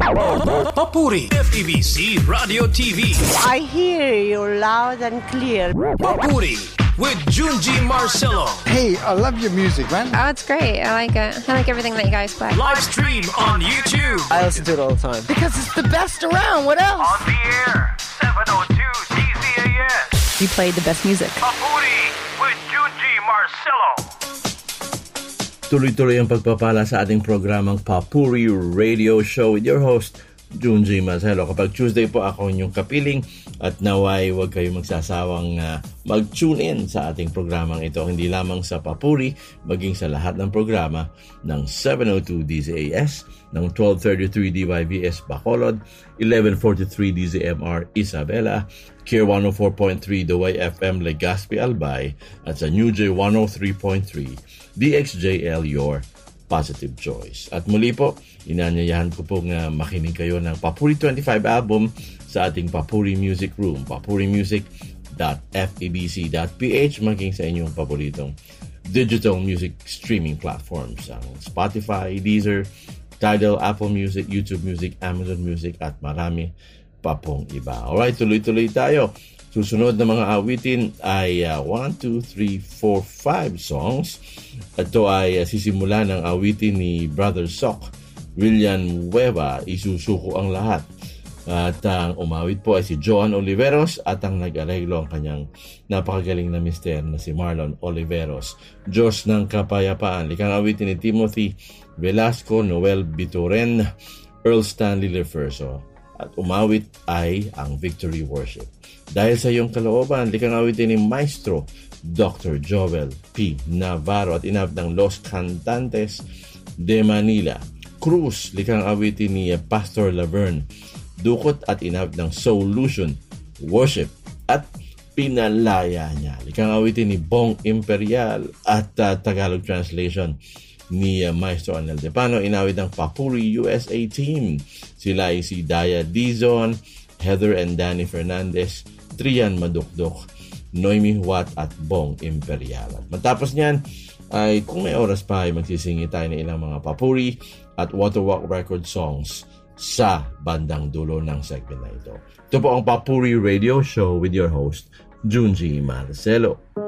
Papuri FEBC Radio TV. I hear you loud and clear. Papuri with Junji Marcelo. Hey, I love your music, man. Oh, it's great. I like it. I like everything that you guys play. Live stream on YouTube. I listen to it all the time. Because it's the best around. What else? On the air, 702 DZAS. You played the best music. Papuri with Junji Marcelo. Tuloy-tuloy ang pagpapala sa ating programang Papuri Radio Show with your host, Junji Marcelo. Kapag Tuesday po ako inyong kapiling at naway huwag kayo magsasawang mag-tune in sa ating programang ito. Hindi lamang sa Papuri, maging sa lahat ng programa ng 702 DZAS, ng 1233 DYVS Bacolod, 1143 DZMR Isabela, Kier 104.3 Daway FM Legazpi Albay, at sa New J 103.3 DXJL Your Positive Choice. At muli po, inanyayahan ko pong makinig kayo ng Papuri 25 album sa ating Papuri Music Room, papurimusic.febc.ph, maging sa inyong paboritong digital music streaming platforms, ang Spotify, Deezer, Tidal, Apple Music, YouTube Music, Amazon Music, at marami pa pong iba. Alright, tuloy-tuloy tayo. Susunod na mga awitin ay 1, 2, 3, 4, 5 songs. Ito ay sisimula ng awitin ni Brother Sok, William Hueva, Isusuko ang Lahat. At ang umawit po ay si Joan Oliveros at ang nag-areglo ang kanyang napakagaling na mister na si Marlon Oliveros. Diyos ng Kapayapaan. Likang awitin ni Timothy Velasco, Noel Bituren, Earl Stanley Leferso. At umawit ay ang Victory Worship. Dahil sa iyong kalooban, likang awitin ni Maestro Dr. Joel P. Navarro at inab ng Los Cantantes de Manila. Cruz, likang awitin ni Pastor Laverne Dukot at inab ng Solution Worship at Pinalaya niya. Likang awitin ni Bong Imperial at Tagalog translation ni Maestro Anel Depano. Inawit ng Papuri USA Team. Sila ay si Daya Dizon, Heather and Danny Fernandez, Trian Madukdok, Noemi Huat at Bong Imperial. At matapos niyan ay kung may oras pa ay magsisingi tayo ng ilang mga Papuri at Waterwalk record songs sa bandang dulo ng segment na ito. Ito po ang Papuri Radio Show with your host, Junji Marcelo.